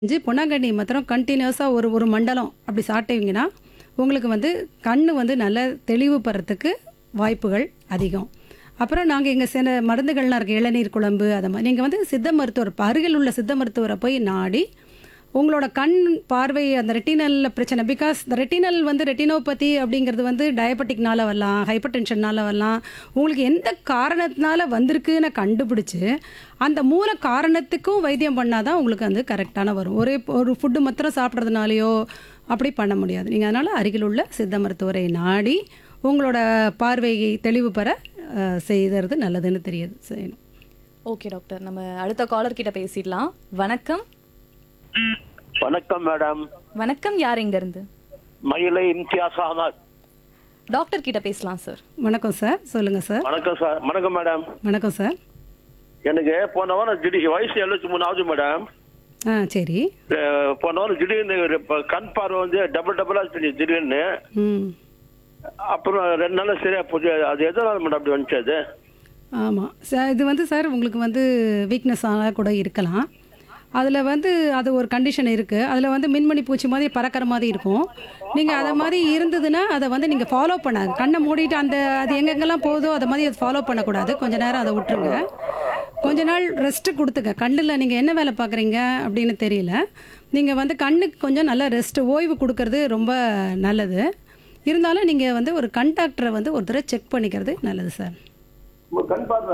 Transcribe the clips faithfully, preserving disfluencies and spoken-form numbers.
இஞ்சி பொன்னாங்கண்ணி மாத்திரம் கண்டினியூஸாக ஒரு ஒரு மண்டலம் அப்படி சாப்பிட்டீங்கன்னா உங்களுக்கு வந்து கண் வந்து நல்ல தெளிவு பெறத்துக்கு வாய்ப்புகள் அதிகம். அப்புறம் நாங்கள் எங்கள் சில மருந்துகள்லாம் இருக்குது, இளநீர் குழம்பு அதை மாதிரி நீங்கள் வந்து சித்த மருத்துவர் அருகில் உள்ள சித்த மருத்துவரை போய் நாடி உங்களோட கண் பார்வை அந்த ரெட்டினலில் பிரச்சனை. பிகாஸ் இந்த ரெட்டினல் வந்து ரெட்டினோபதி அப்படிங்கிறது வந்து டயபெட்டிக்னால வரலாம், ஹைப்பர் டென்ஷனால் வரலாம். உங்களுக்கு எந்த காரணத்தினால வந்திருக்குன்னு கண்டுபிடிச்சி அந்த மூல காரணத்துக்கும் வைத்தியம் பண்ணால் தான் உங்களுக்கு வந்து கரெக்டான வரும். ஒரே ஒரு ஃபுட்டு மாத்திரம் சாப்பிட்றதுனாலையோ அப்படி பண்ண முடியாது. நீங்கள் அதனால் அருகில் உள்ள சித்த மருத்துவரை நாடி உங்களோட பார்வையை தெளிவு பெற அஹ், செய்கிறது நல்லதுன்னு தெரியுது செய்யணும். ஓகே டாக்டர், நம்ம அடுத்த காலர் கிட்ட பேசிடலாம். வணக்கம். வணக்கம் மேடம். வணக்கம், யார் எங்க இருந்து? மயிலை இம்தியாஸ் அகமது. டாக்டர் கிட்ட பேசலாம் சார். வணக்கம் சார், சொல்லுங்கள் சார். வணக்கம் சார். வணக்கம் மேடம். வணக்கம் சார். எனக்கு போன வாரம் திடீர் வயசு எழுபத்தி மூணு ஆகுது மேடம். ஆ சரி. அஹ் போன வாரம் திடீர்னு ஒரு ப- கண் பார்வை வந்து டபுள் டபுளா தெரியும் திடீர்னு. ம் அப்புறம் ரெண்டு நாள் சரியா போச்சு. அது எதனால மேடம் அப்படி வந்துச்சு அது? ஆமாம் சார், இது வந்து சார் உங்களுக்கு வந்து வீக்னஸாக கூட இருக்கலாம். அதில் வந்து அது ஒரு கண்டிஷன் இருக்குது. அதில் வந்து மின்மணி பூச்சி மாதிரி பறக்கிற மாதிரி இருக்கும். நீங்கள் அதை மாதிரி இருந்ததுன்னா அதை வந்து நீங்கள் ஃபாலோ பண்ணாது. கண்ணை மூடிட்டு அந்த அது எங்கெங்கெல்லாம் போதோ அதை மாதிரி அதை ஃபாலோ பண்ணக்கூடாது. கொஞ்ச நேரம் அதை விட்டுருங்க. கொஞ்ச நாள் ரெஸ்ட்டு கொடுத்துங்க. கண்ணில் நீங்கள் என்ன வேலை பார்க்குறீங்க அப்படின்னு தெரியல. நீங்கள் வந்து கண்ணுக்கு கொஞ்சம் நல்லா ரெஸ்ட்டு ஓய்வு கொடுக்கறது ரொம்ப நல்லது. இருந்தாலும் நீங்கள் வந்து ஒரு கண் டாக்டரை வந்து ஒரு தடவை செக் பண்ணிக்கிறது நல்லது சார். உங்க கண் பார்வை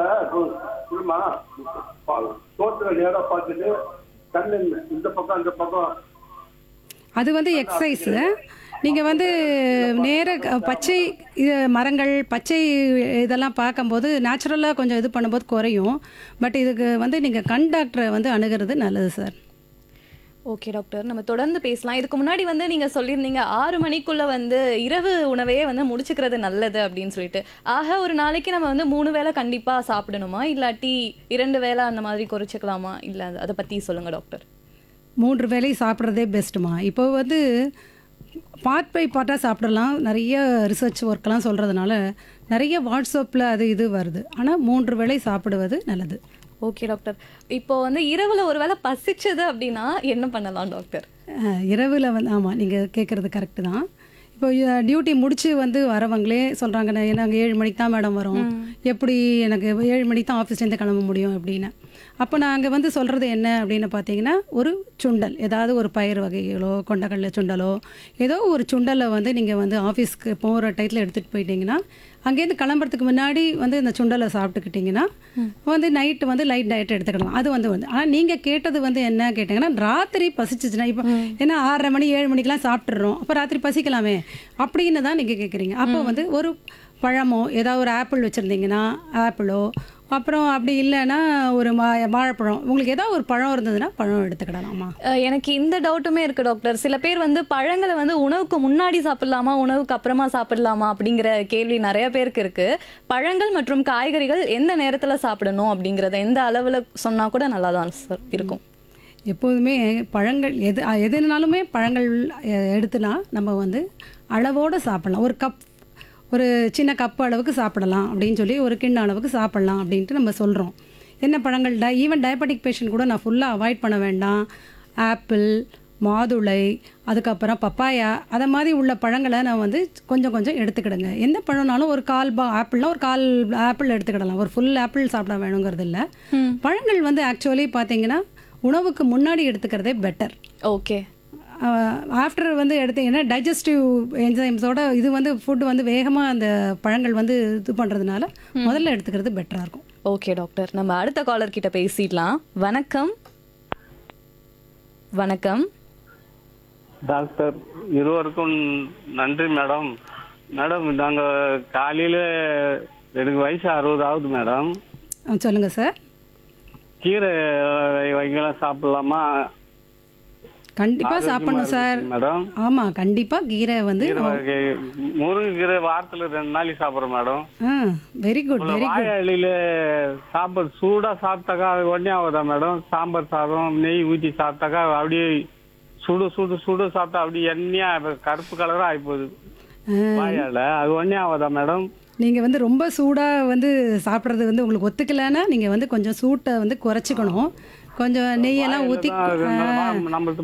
தோற்ற நேரம் பார்த்துட்டு கண்ணு இந்த பக்கம் அந்த பக்கம் அது வந்து எக்ஸசைஸு. நீங்கள் வந்து நேர க- பச்சை இது மரங்கள் பச்சை இதெல்லாம் பார்க்கும்போது நேச்சுரலாக கொஞ்சம் இது பண்ணும்போது குறையும். பட் இதுக்கு வந்து நீங்கள் கண் டாக்டரை வந்து அணுகிறது நல்லது சார். ஓகே டாக்டர், நம்ம தொடர்ந்து பேசலாம். இதுக்கு முன்னாடி வந்து நீங்க சொல்லியிருந்தீங்க ஆறு மணிக்குள்ள வந்து இரவு உணவையே வந்து முடிச்சுக்கிறது நல்லது அப்படின்னு சொல்லிட்டு. ஆக ஒரு நாளைக்கு நம்ம வந்து மூணு வேளை கண்டிப்பா சாப்பிடணுமா, இல்லாட்டி இரண்டு வேளை அந்த மாதிரி குறைச்சிக்கலாமா? இல்ல அது- அதை பத்தி சொல்லுங்க டாக்டர். மூன்று வேளை சாப்பிட்றதே பெஸ்ட்டுமா. இப்போ வந்து பார்ட் பை பார்ட்டாக சாப்பிடலாம். நிறைய ரிசர்ச் ஒர்க்கெலாம் சொல்கிறதுனால நிறைய வாட்ஸ்அப்பில் அது இது வருது. ஆனால் மூன்று வேளை சாப்பிடுவது நல்லது. ஓகே டாக்டர், இப்போ வந்து இரவுல ஒரு வேளை பசிச்சது அப்படின்னா என்ன பண்ணலாம் டாக்டர்? அஹ், இரவில் வந்து ஆமாம் நீங்கள் கேட்குறது கரெக்டு தான். இப்போ டியூட்டி முடிச்சு வந்து வரவங்களே சொல்கிறாங்க, நாங்கள் ஏழு மணிக்கு தான் மேடம் வரோம், எப்படி எனக்கு ஏழு மணிக்கு தான் ஆஃபீஸ்லேருந்து கிளம்ப முடியும் அப்படின்னு. அப்போ நாங்கள் வந்து சொல்கிறது என்ன அப்படின்னு பார்த்தீங்கன்னா, ஒரு சுண்டல் ஏதாவது ஒரு பயிர் வகைகளோ கொண்டக்கடலை சுண்டலோ ஏதோ ஒரு சுண்டலை வந்து நீங்கள் வந்து ஆஃபீஸ்க்கு போகிற டயத்தில் எடுத்துகிட்டு போயிட்டீங்கன்னா, அங்கேருந்து கிளம்புறதுக்கு முன்னாடி வந்து இந்த சுண்டலை சாப்பிட்டுக்கிட்டிங்கன்னா வந்து நைட்டு வந்து லைட் டயட் எடுத்துக்கலாம். அது வந்து வந்து ஆனால் நீங்கள் கேட்டது வந்து என்ன கேட்டிங்கன்னா, ராத்திரி பசிச்சுச்சுன்னா இப்போ ஏன்னா ஆறரை மணி ஏழு மணிக்கெலாம் சாப்பிட்றோம், அப்போ ராத்திரி பசிக்கலாமே அப்படின்னு தான் நீங்கள் கேட்குறீங்க. அப்போ வந்து ஒரு பழமோ ஏதாவது ஒரு ஆப்பிள் வச்சுருந்தீங்கன்னா ஆப்பிளோ, அப்புறம் அப்படி இல்லைன்னா ஒரு மா வாழைப்பழம், உங்களுக்கு ஏதாவது ஒரு பழம் இருந்ததுன்னா பழம் எடுத்துக்கிடலாமா. அஹ் எனக்கு இந்த டவுட்டுமே இருக்கு டாக்டர். சில பேர் வந்து பழங்களை வந்து உணவுக்கு முன்னாடி சாப்பிடலாமா, உணவுக்கு அப்புறமா சாப்பிடலாமா அப்படிங்கிற கேள்வி நிறைய பேருக்கு இருக்கு. பழங்கள் மற்றும் காய்கறிகள் எந்த நேரத்துல சாப்பிடணும் அப்படிங்கறத எந்த அளவுல சொன்னா கூட நல்லா தான் சார் இருக்கும். எப்போதுமே பழங்கள் எது எதுனாலுமே பழங்கள் எ- எடுத்துனா நம்ம வந்து அளவோடு சாப்பிடலாம். ஒரு கப் ஒரு சின்ன கப் அளவுக்கு சாப்பிடலாம் அப்படின்னு சொல்லி ஒரு கிண்ண அளவுக்கு சாப்பிடலாம் அப்படின்ட்டு நம்ம சொல்கிறோம். என்ன பழங்கள் டை ஈவன் டயபெட்டிக் பேஷண்ட் கூட நான் ஃபுல்லாக அவாய்ட் பண்ண வேண்டாம். ஆப்பிள், மாதுளை, அதுக்கப்புறம் பப்பாயா அதை மாதிரி உள்ள பழங்களை நான் வந்து கொஞ்சம் கொஞ்சம் எடுத்துக்கிடுங்க. எந்த பழம்னாலும் ஒரு கால் பா ஆப்பிள்னா ஒரு கால் ஆப்பிள் எடுத்துக்கிடலாம். ஒரு ஃபுல் ஆப்பிள் சாப்பிட வேணுங்கிறது இல்லை. பழங்கள் வந்து ஆக்சுவலி பார்த்தீங்கன்னா உணவுக்கு முன்னாடி எடுத்துக்கிறதே பெட்டர். ஓகே. ஆஃப்டர் வந்து எடுத்தீங்கன்னா டைஜஸ்டிவ் என்சைம்ஸோட இது வந்து ஃபுட் வந்து வேகமாக அந்த பழங்கள் வந்து இது பண்ணுறதுனால முதல்ல எடுத்துக்கிறது பெட்டராக இருக்கும். ஓகே டாக்டர், நம்ம அடுத்த காலர் கிட்ட பேசிடலாம். வணக்கம். வணக்கம். டாக்டர் இருவருக்கும் நன்றி மேடம். மேடம் நாங்கள் காலையில் எனக்கு வயசு அறுபது ஆகுது மேடம். சொல்லுங்கள் சார். கீரை வகைலாம் சாப்பிடலாமா? கண்டிப்பாக சாப்பிடணும் சார். மேடம் ஆமாம், கண்டிப்பாக கீரை வந்து கீரை வகை முருங்கைக்கீரை வாரத்தில் ரெண்டு நாளைக்கு சாப்பிட்றேன் மேடம். ஆ வெரி குட் வெரி குட். வாயாளியில் சாப்பாடு சூடாக சாப்பிட்டாக்கா அது உடனே ஆகுதா மேடம்? சாம்பார் சாதம் நெய் ஊற்றி சாப்பிட்டாக்கா அப்படியே சுடு சுடு சுடு சாப்பிட்டா அப்படியே எண்ணெயா கருப்பு கலராக ஆகிப்போகுது வாயால். அது உடனே ஆகுதா மேடம்? நீங்கள் வந்து ரொம்ப சூடாக வந்து சாப்பிட்றது வந்து உங்களுக்கு ஒத்துக்கலைன்னா நீங்கள் வந்து கொஞ்சம் சூட்டை வந்து குறைச்சிக்கணும். கொஞ்சம் நெய்யெல்லாம் ஊற்றி நம்மளுக்கு